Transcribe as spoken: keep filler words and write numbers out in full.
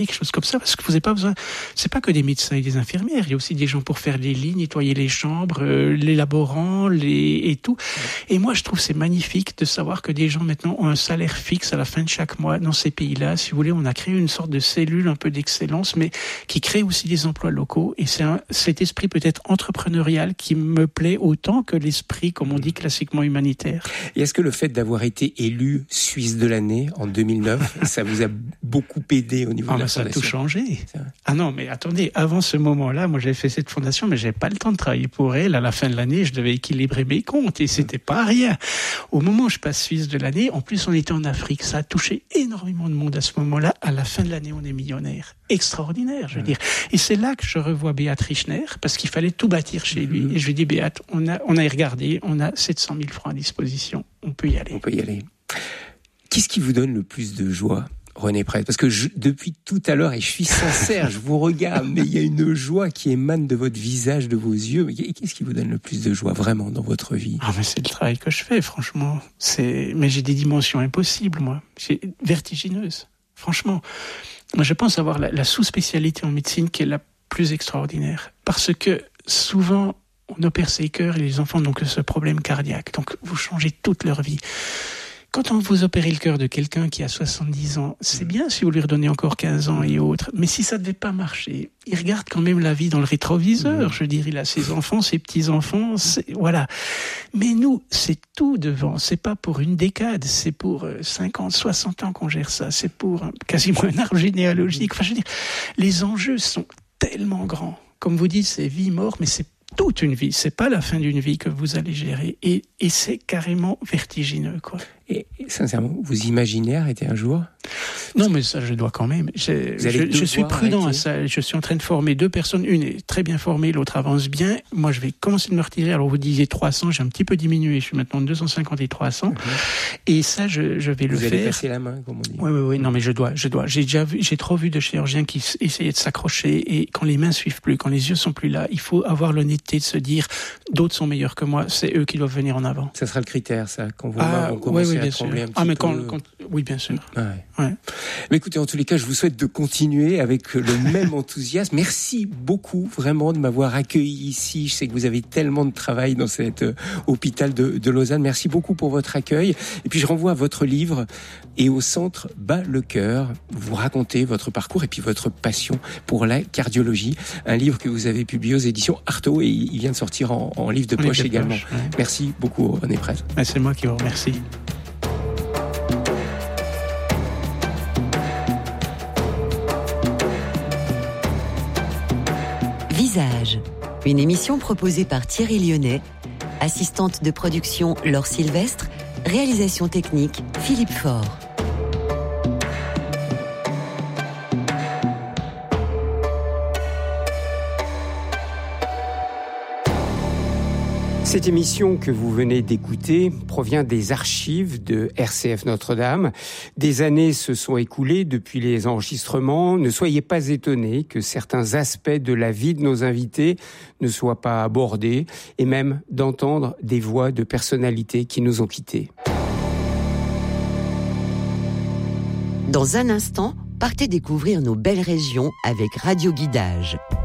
quelque chose comme ça, parce que vous n'avez pas besoin, c'est pas que des médecins et des infirmières, il y a aussi des gens pour faire les lits, nettoyer les chambres, euh, les laborants, les, et tout. Et moi, je trouve c'est magnifique de savoir que des gens maintenant ont un salaire fixe à la fin de chaque mois dans ces pays-là. Si vous voulez, on a créé une sorte de cellule un peu d'excellence, mais qui crée aussi des emplois locaux. Et c'est un, cet esprit peut-être entrepreneurial qui me plaît autant que l'esprit, comme on dit classiquement, humanitaire. Et est-ce que le fait d'avoir été élu Suisse de l'année en deux mille neuf, ça vous a beaucoup aidé au niveau ah, de la ça fondation? A tout changé. Ah non, mais attendez, avant ce moment-là, moi j'avais fait cette fondation, mais j'avais pas le temps de travailler pour elle. À la fin de l'année, je devais équilibrer mes comptes et c'était pas rien. Au moment où je passe Suisse de l'année, en plus on était en Afrique, ça a touché énormément de monde à ce moment-là. À la fin de l'année, on est millionnaire. Extraordinaire, je veux mmh. dire. Et c'est là que je revois Beat Richner, parce qu'il fallait tout bâtir chez lui. Mmh. Et je lui dis, Beat, on a, on a regardé, on a sept cent mille francs à disposition. On peut y aller. On peut y aller. Qu'est-ce qui vous donne le plus de joie, René Prêtre? Parce que je, depuis tout à l'heure, et je suis sincère, je vous regarde, mais il y a une joie qui émane de votre visage, de vos yeux. Mais qu'est-ce qui vous donne le plus de joie, vraiment, dans votre vie? Ah, mais c'est le travail que je fais, franchement. C'est, mais j'ai des dimensions impossibles, moi. C'est vertigineuse. Franchement. Moi, je pense avoir la, la sous-spécialité en médecine qui est la plus extraordinaire. Parce que, souvent, on opère ses cœurs et les enfants n'ont que ce problème cardiaque. Donc, vous changez toute leur vie. Quand on vous opérez le cœur de quelqu'un qui a soixante-dix ans, c'est bien si vous lui redonnez encore quinze ans et autres, mais si ça ne devait pas marcher, il regarde quand même la vie dans le rétroviseur. Mmh. Je veux dire, il a ses enfants, ses petits-enfants, c'est, voilà. Mais nous, c'est tout devant. C'est pas pour une décade, c'est pour cinquante, soixante ans qu'on gère ça. C'est pour un, quasiment un arbre généalogique. Enfin, je veux dire, les enjeux sont tellement grands. Comme vous dites, c'est vie-mort, mais c'est toute une vie. C'est pas la fin d'une vie que vous allez gérer. Et, et c'est carrément vertigineux, quoi. Et, et sincèrement, vous imaginez arrêter un jour? Non, mais ça, je dois quand même. Je, je, je suis prudent à ça. Je suis en train de former deux personnes. Une est très bien formée, l'autre avance bien. Moi, je vais commencer de me retirer. Alors, vous disiez trois cents, j'ai un petit peu diminué. Je suis maintenant de deux cent cinquante et trois cents. Mm-hmm. Et ça, je, je vais vous le faire. Vous allez passer la main, comme on dit. Oui, oui, oui. Non, mais je dois, je dois. J'ai déjà vu, j'ai trop vu de chirurgiens qui essayaient de s'accrocher et quand les mains suivent plus, quand les yeux sont plus là, il faut avoir l'honnêteté de se dire, d'autres sont meilleurs que moi. C'est eux qui doivent venir en avant. Ça sera le critère, ça, quand vos ah, mains vont commencer oui, oui, à trembler un petit ah, mais peu. Quand, quand, oui, bien sûr. Ouais. Ouais. Mais écoutez, en tous les cas, je vous souhaite de continuer avec le même enthousiasme. Merci beaucoup, vraiment, de m'avoir accueilli ici. Je sais que vous avez tellement de travail dans cet euh, hôpital de, de Lausanne. Merci beaucoup pour votre accueil. Et puis, je renvoie à votre livre « Et au centre bat le cœur ». Vous racontez votre parcours et puis votre passion pour la cardiologie. Un livre que vous avez publié aux éditions Artaud et il vient de sortir en, en livre de poche livre de également. Poche, ouais. Merci beaucoup, René Prêtre. Ben, c'est moi qui vous remercie. Visage, une émission proposée par Thierry Lyonnais, assistante de production Laure Sylvestre, réalisation technique Philippe Faure. Cette émission que vous venez d'écouter provient des archives de R C F Notre-Dame. Des années se sont écoulées depuis les enregistrements. Ne soyez pas étonnés que certains aspects de la vie de nos invités ne soient pas abordés et même d'entendre des voix de personnalités qui nous ont quittés. Dans un instant, partez découvrir nos belles régions avec Radio Guidage.